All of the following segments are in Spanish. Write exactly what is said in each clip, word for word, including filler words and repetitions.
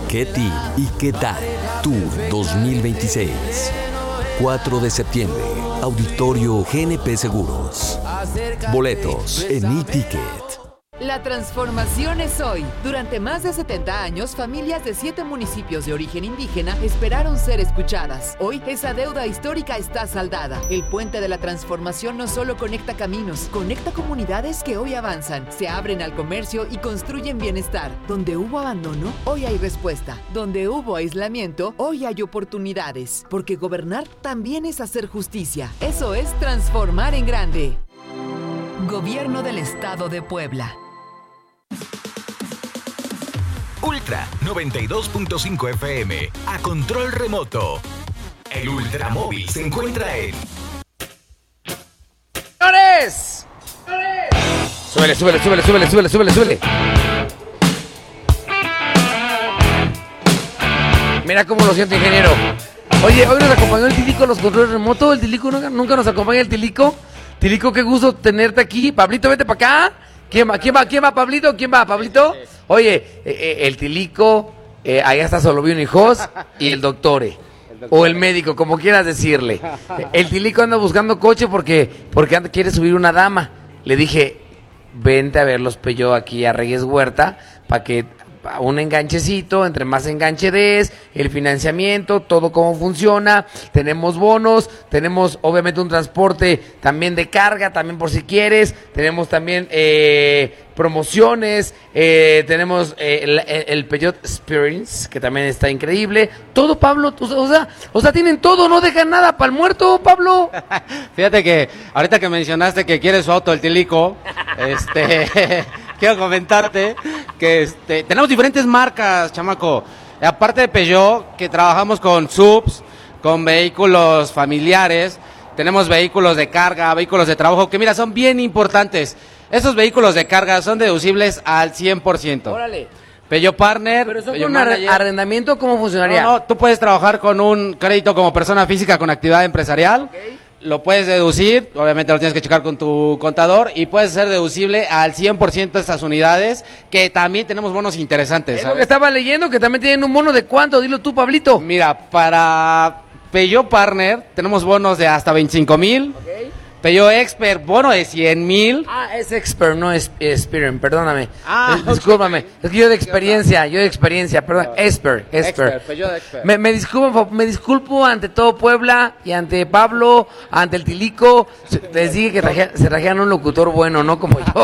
Ketty y qué tal Tour dos mil veintiséis. cuatro de septiembre, Auditorio G N P Seguros. Boletos en e-ticket. La transformación es hoy. Durante más de setenta años, familias de siete municipios de origen indígena esperaron ser escuchadas. Hoy, esa deuda histórica está saldada. El puente de la transformación no solo conecta caminos, conecta comunidades que hoy avanzan, se abren al comercio y construyen bienestar. Donde hubo abandono, hoy hay respuesta. Donde hubo aislamiento, hoy hay oportunidades. Porque gobernar también es hacer justicia. Eso es transformar en grande. Gobierno del Estado de Puebla. Ultra noventa y dos punto cinco F M, a control remoto. El Ultramóvil se encuentra en... ¡Señores! Súbele, súbele, súbele, súbele, súbele, súbele, súbele. Mira cómo lo siento, ingeniero. Oye, hoy nos acompañó el Tilico los controles remotos. El Tilico nunca, nunca nos acompaña el Tilico. Tilico, qué gusto tenerte aquí. Pablito, vete para acá. ¿Quién va? ¿Quién va? ¿Quién va, Pablito? ¿Quién va, Pablito? Oye, eh, eh, el Tilico, eh, allá está Solovino Hijos y el doctore. O el médico, como quieras decirle. El Tilico anda buscando coche porque, porque anda, quiere subir una dama. Le dije, vente a ver los Peugeot aquí a Reyes Huerta para que un enganchecito, entre más enganche des, el financiamiento, todo cómo funciona, tenemos bonos, tenemos obviamente un transporte también de carga, también por si quieres, tenemos también eh, promociones, eh, tenemos eh, el, el Peugeot Experience, que también está increíble, todo, Pablo, o sea, o sea, tienen todo, no dejan nada para el muerto, Pablo. Fíjate que ahorita que mencionaste que quiere su auto el Tilico, este... quiero comentarte que este, tenemos diferentes marcas, chamaco. Aparte de Peugeot, que trabajamos con subs, con vehículos familiares, tenemos vehículos de carga, vehículos de trabajo, que mira, son bien importantes. Esos vehículos de carga son deducibles al cien por ciento. Órale. Peugeot Partner. ¿Pero eso Peugeot con Manager. arrendamiento cómo funcionaría? No, no, tú puedes trabajar con un crédito como persona física con actividad empresarial. Okay. Lo puedes deducir, obviamente lo tienes que checar con tu contador y puedes ser deducible al cien por ciento de estas unidades, que también tenemos bonos interesantes. Es ¿sabes? lo que estaba leyendo, que también tienen un bono de cuánto, dilo tú, Pablito. Mira, para Peugeot Partner tenemos bonos de hasta veinticinco mil. Okay. Peugeot Expert, bono de cien mil. Ah, es Expert, no es Experience, perdóname. Ah, es, discúlpame, okay. Es que yo de experiencia, yo de experiencia, perdón, no. Expert, Expert. Expert, Peugeot Expert. Me, me, disculpo, me disculpo ante todo Puebla y ante Pablo, ante el Tilico. Les dije que traje, se trajeran un locutor bueno, no como yo.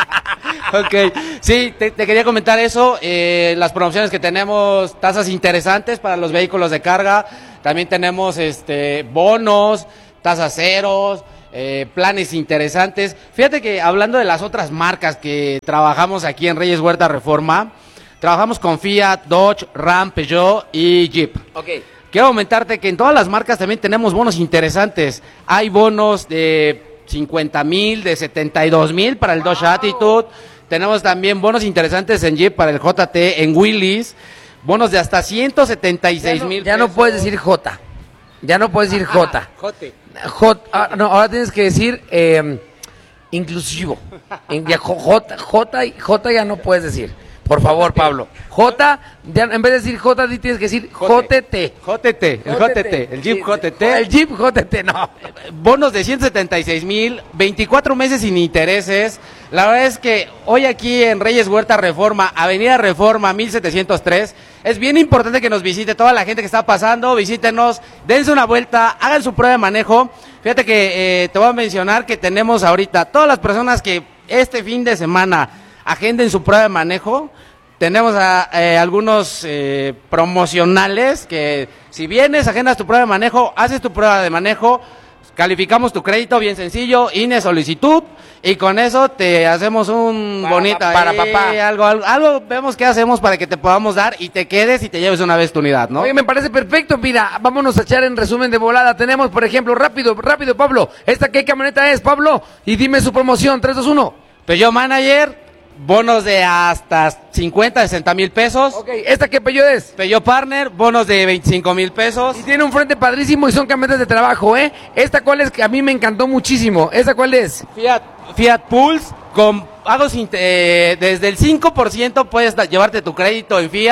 Ok, sí, te, te quería comentar eso, eh, las promociones que tenemos, tasas interesantes para los vehículos de carga, también tenemos este bonos, tasas ceros, eh, planes interesantes. Fíjate que hablando de las otras marcas que trabajamos aquí en Reyes Huerta Reforma, trabajamos con Fiat, Dodge, Ram, Peugeot y Jeep. Ok. Quiero comentarte que en todas las marcas también tenemos bonos interesantes, hay bonos de cincuenta mil, de setenta y dos mil para el Dodge wow. Attitude. Tenemos también bonos interesantes en Jeep para el J T, en Willys, bonos de hasta ciento setenta y seis mil. Ya no puedes decir J, ya no puedes decir J. J. J, ah, no, ahora tienes que decir eh, inclusivo. Ya, J, J, J ya no puedes decir. Por favor, Pablo. J, ya, en vez de decir J, tienes que decir J T. J T, el J T, el Jeep J T. El Jeep J T, no. Bonos de ciento setenta y seis mil, veinticuatro meses sin intereses. La verdad es que hoy aquí en Reyes Huerta Reforma, Avenida Reforma mil setecientos tres, es bien importante que nos visite toda la gente que está pasando, visítenos, dense una vuelta, hagan su prueba de manejo. Fíjate que eh, te voy a mencionar que tenemos ahorita todas las personas que este fin de semana agenden su prueba de manejo. Tenemos a, eh, algunos eh, promocionales que si vienes, agendas tu prueba de manejo, haces tu prueba de manejo, calificamos tu crédito, bien sencillo, I N E solicitud, y con eso te hacemos un para, bonito para ahí, papá. Algo, algo, algo vemos qué hacemos para que te podamos dar y te quedes y te lleves una vez tu unidad, ¿no? Oye, me parece perfecto, mira, vámonos a echar en resumen de volada. Tenemos, por ejemplo, rápido, rápido, Pablo, ¿esta qué camioneta es, Pablo? Y dime su promoción, tres, dos, uno. Peugeot Manager, bonos de hasta cincuenta, sesenta mil pesos. Ok, ¿esta qué Peugeot es? Peugeot Partner, bonos de veinticinco mil pesos. Y tiene un frente padrísimo y son camionetas de trabajo, ¿eh? ¿Esta cuál es? Que a mí me encantó muchísimo. ¿Esta cuál es? Fiat, Fiat Pulse, con pagos eh, desde el cinco por ciento puedes da, llevarte tu crédito en Fiat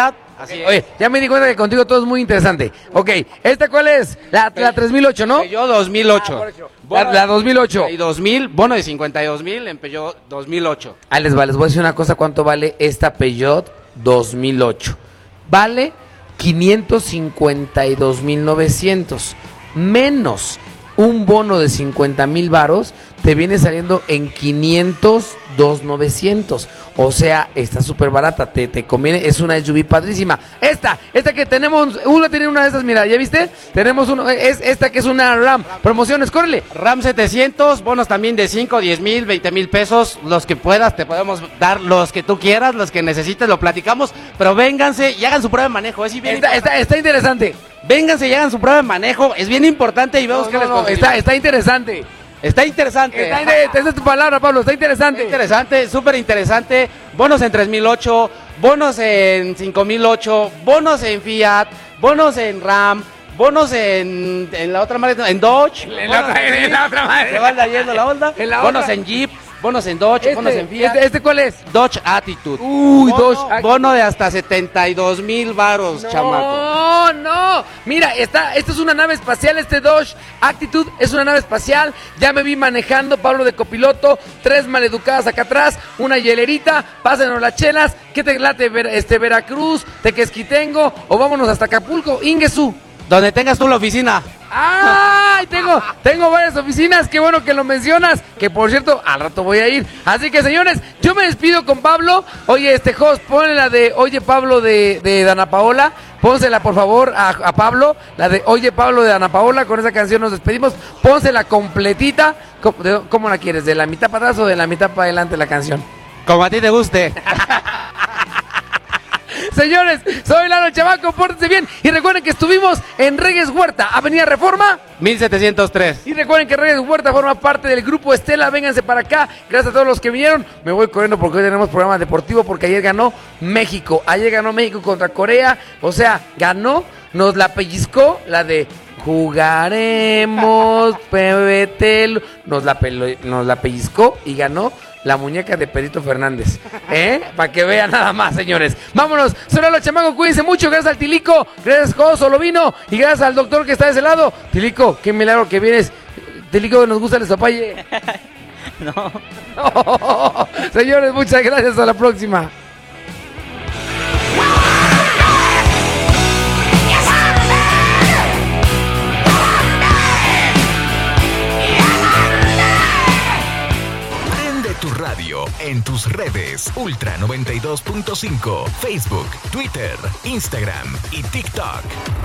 Así es. Oye, ya me di cuenta que contigo todo es muy interesante. Ok, ¿esta cuál es? La, la tres mil ocho, ¿no? Peugeot dos mil ocho. Ah, por eso. La, la dos mil ocho. Y dos mil, bono de cincuenta y dos mil en Peugeot dos mil ocho. Ahí les va, les voy a decir una cosa, ¿cuánto vale esta Peugeot dos mil ocho? Vale quinientos cincuenta y dos mil novecientos, menos un bono de cincuenta mil varos, te viene saliendo en quinientos dos mil novecientos. O sea, está súper barata, te, te conviene, es una S U V padrísima. Esta, esta que tenemos, uno tiene una de esas, mira, ¿ya viste? Tenemos uno, es esta que es una RAM. Promociones, córrele. RAM setecientos, bonos también de cinco, diez mil, veinte mil pesos, los que puedas, te podemos dar los que tú quieras, los que necesites, lo platicamos, pero vénganse y hagan su prueba de manejo, es bien Está, está, está interesante. Vénganse y hagan su prueba de manejo, es bien importante y vemos No, que no, les no, conseguimos. está, está interesante. Está interesante. Está inter- esa es tu palabra, Pablo, está interesante. Está interesante, súper interesante. Bonos en tres mil ocho, bonos en cinco mil ocho, bonos en Fiat, bonos en RAM, bonos en, en la otra madre, en Dodge. En la otra- en la otra madre. Se va yendo la onda. En la Bonos otra. en Jeep, bonos en Dodge, Este, bonos en Fiat. este, ¿este cuál es? Dodge Attitude. Uy, bono, Dodge Attitude. Bono de hasta setenta y dos mil varos, chamaco. No, no. Mira, está, esto es una nave espacial, este Dodge Attitude es una nave espacial. Ya me vi manejando, Pablo de copiloto, tres maleducadas acá atrás, una hielerita, pásenos las chelas. ¿Qué te late, Ver- este, Veracruz, Tequesquitengo o vámonos hasta Acapulco, Ingesu? Donde tengas tú la oficina. ¡Ay! Tengo, tengo varias oficinas, qué bueno que lo mencionas. Que por cierto, al rato voy a ir. Así que señores, yo me despido con Pablo. Oye, este host, ponle la de Oye Pablo de, de Dana Paola. Pónsela por favor a, a Pablo. La de Oye Pablo de Dana Paola. Con esa canción nos despedimos. Pónsela completita. ¿Cómo, de- cómo la quieres? ¿De la mitad para atrás o de la mitad para adelante la canción? Como a ti te guste. Señores, soy Lalo Chamaco, pórtense bien. Y recuerden que estuvimos en Reyes Huerta, Avenida Reforma. mil setecientos tres. Y recuerden que Reyes Huerta forma parte del grupo Estela. Vénganse para acá. Gracias a todos los que vinieron. Me voy corriendo porque hoy tenemos programa deportivo. Porque ayer ganó México. Ayer ganó México contra Corea. O sea, ganó, nos la pellizcó la de jugaremos, P B T. Nos la, pelo- nos la pellizcó y ganó la muñeca de Pedrito Fernández. ¿Eh? Para que vean nada más, señores. Vámonos. Soy Lalo Chamaco. Cuídense mucho. Gracias al Tilico. Gracias, Joso Solovino. Y gracias al doctor que está de ese lado. Tilico, qué milagro que vienes. Tilico, nos gusta el estopalle. No. No. Señores, muchas gracias. Hasta la próxima. Prende tu radio en tus redes Ultra noventa y dos punto cinco, Facebook, Twitter, Instagram y TikTok.